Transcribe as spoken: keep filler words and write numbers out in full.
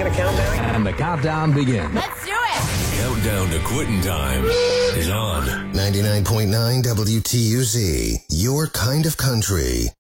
going to count down? And the countdown begins. Let's do it! Countdown to quitting time is on. ninety-nine point nine W T U Z, your kind of country.